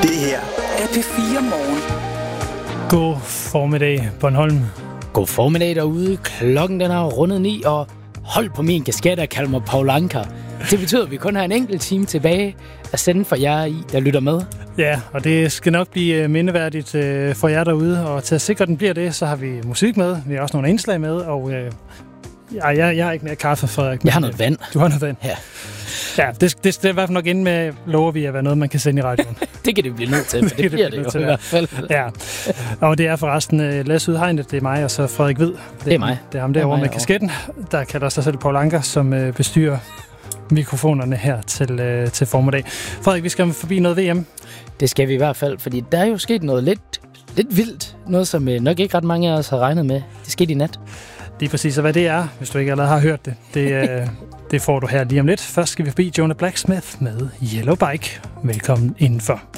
Det her er P4 Morgen. God formiddag, Bornholm. God formiddag derude. Klokken den er rundet 9, og hold på min kasket og kald mig Paul Anker. Det betyder, at vi kun har en enkelt time tilbage at sende for jer der lytter med. Ja, og det skal nok blive mindeværdigt for jer derude, og til at sikre, at den bliver det, så har vi musik med. Vi har også nogle indslag med, og jeg har ikke mere kaffe, Frederik. Jeg har noget vand. Du har noget vand? Ja. Ja, det er i hvert fald nok inde med, lover vi at være noget, man kan sende i radioen. Det kan det blive nødt til, for det bliver det jo i hvert fald. Ja, og det er forresten Lasse Udhegnet, det er mig, og så Frederik Hvid. Det er mig. Det er ham derovre med kasketten, der kalder sig selv Paul Anker, som bestyrer mikrofonerne her til formiddag. Frederik, vi skal forbi noget VM. Det skal vi i hvert fald, fordi der er jo sket noget lidt vildt. Noget, som nok ikke ret mange af os har regnet med. Det skete i nat. Det er præcis, og hvad det er, hvis du ikke allerede har hørt det. Det får du her lige om lidt. Først skal vi forbi Jonah Blacksmith med Yellow Bike. Velkommen indenfor.